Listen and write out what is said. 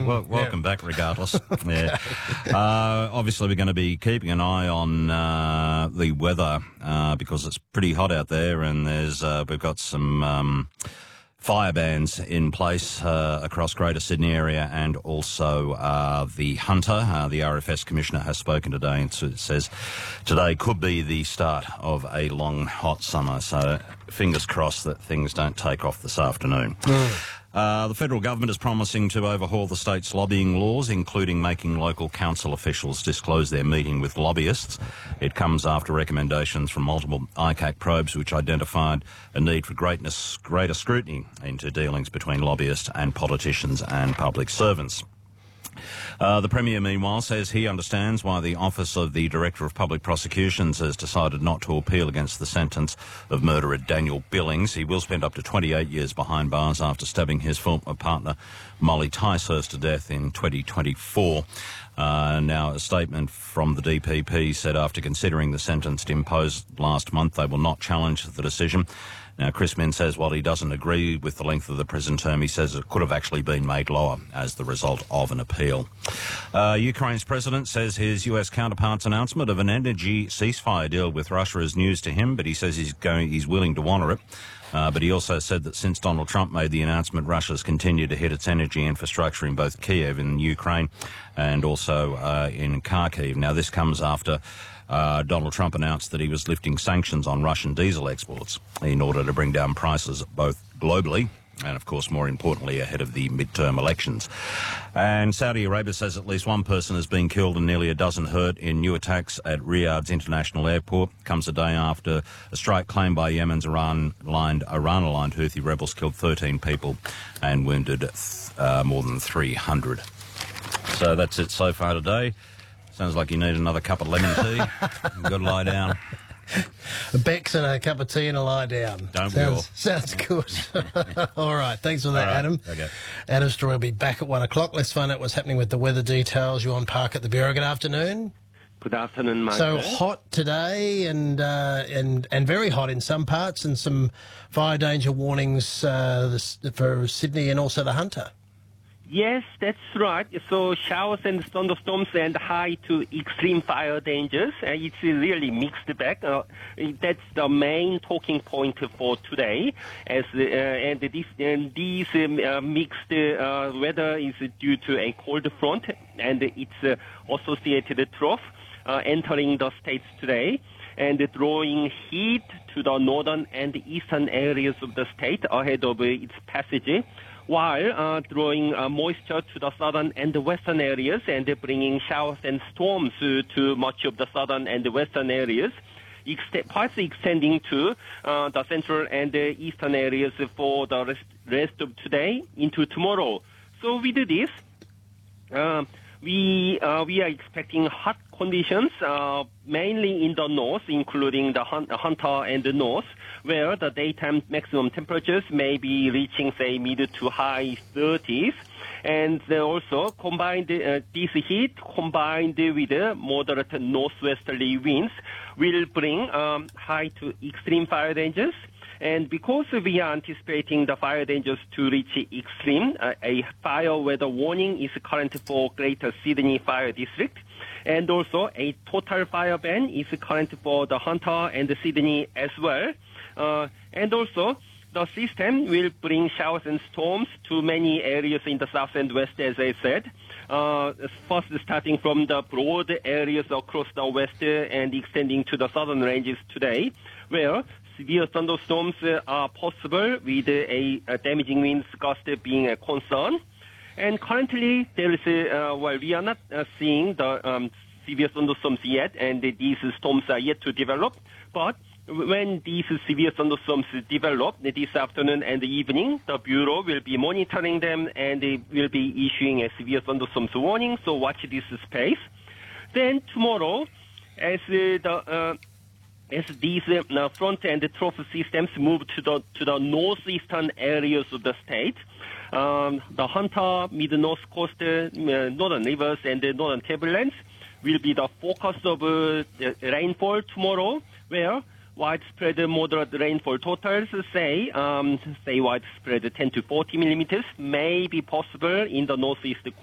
Welcome back, regardless. Yeah. Obviously, we're going to be keeping an eye on the weather because it's pretty hot out there, and we've got some fire bans in place across Greater Sydney area, and also the Hunter, the RFS Commissioner, has spoken today and says today could be the start of a long, hot summer. So fingers crossed that things don't take off this afternoon. The federal government is promising to overhaul the state's lobbying laws, including making local council officials disclose their meeting with lobbyists. It comes after recommendations from multiple ICAC probes which identified a need for greater scrutiny into dealings between lobbyists and politicians and public servants. The Premier, meanwhile, says he understands why the Office of the Director of Public Prosecutions has decided not to appeal against the sentence of murderer Daniel Billings. He will spend up to 28 years behind bars after stabbing his former partner Molly Ticehurst to death in 2024. Now, a statement from the DPP said after considering the sentence imposed last month, they will not challenge the decision. Now, Chris Minns says while he doesn't agree with the length of the prison term, he says it could have actually been made lower as the result of an appeal. Ukraine's president says his US counterpart's announcement of an energy ceasefire deal with Russia is news to him, but he says he's willing to honour it. But he also said that since Donald Trump made the announcement, Russia's continued to hit its energy infrastructure in both Kiev in Ukraine and also in Kharkiv. Now, this comes after Donald Trump announced that he was lifting sanctions on Russian diesel exports in order to bring down prices both globally and, of course, more importantly, ahead of the midterm elections. And Saudi Arabia says at least one person has been killed and nearly a dozen hurt in new attacks at Riyadh's international airport. Comes a day after a strike claimed by Yemen's Iran-aligned Houthi rebels killed 13 people and wounded more than 300. So that's it so far today. Sounds like you need another cup of lemon tea. You've got to lie down. A Bex and a cup of tea and a lie down. Sounds good. All right. Thanks for that, Adam. Okay. Adam Story will be back at 1 o'clock. Let's find out what's happening with the weather details. You're on Park at the Bureau. Good afternoon. Good afternoon, Michael. So hot today and very hot in some parts, and some fire danger warnings for Sydney and also the Hunter. Yes, that's right. So showers and thunderstorms and high to extreme fire dangers. It's really mixed bag. That's the main talking point for today. This mixed weather is due to a cold front and its associated trough entering the states today and drawing heat to the northern and eastern areas of the state ahead of its passage, while drawing moisture to the southern and the western areas and bringing showers and storms to much of the southern and the western areas, partly extending to the central and the eastern areas for the rest of today into tomorrow. So with this, we are expecting hot conditions, mainly in the north, including the Hunter and the north, where the daytime maximum temperatures may be reaching, say, mid to high 30s. And also, combined this heat, combined with moderate northwesterly winds, will bring high to extreme fire dangers. And because we are anticipating the fire dangers to reach extreme, a fire weather warning is current for Greater Sydney Fire District. And also a total fire ban is current for the Hunter and the Sydney as well. And also, the system will bring showers and storms to many areas in the south and west, as I said. First, starting from the broad areas across the west and extending to the southern ranges today, where severe thunderstorms are possible with a damaging winds gust being a concern. And currently, there is we are not seeing the severe thunderstorms yet, and these storms are yet to develop. But when these severe thunderstorms develop this afternoon and the evening, the Bureau will be monitoring them and they will be issuing a severe thunderstorms warning. So watch this space. Then tomorrow, as these front and trough systems move to the northeastern areas of the state, the Hunter, mid-north coast, northern rivers, and the northern tablelands will be the focus of rainfall tomorrow, where widespread moderate rainfall totals, say widespread 10 to 40 millimeters, may be possible in the northeast